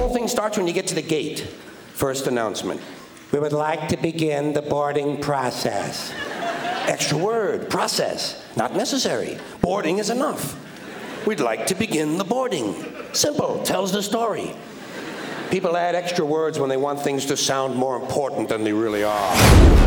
whole thing starts when you get to the gate. First announcement. We would like to begin the boarding process. Extra word, process. Not necessary. Boarding is enough. We'd like to begin the boarding. Simple, tells the story. People add extra words when they want things to sound more important than they really are.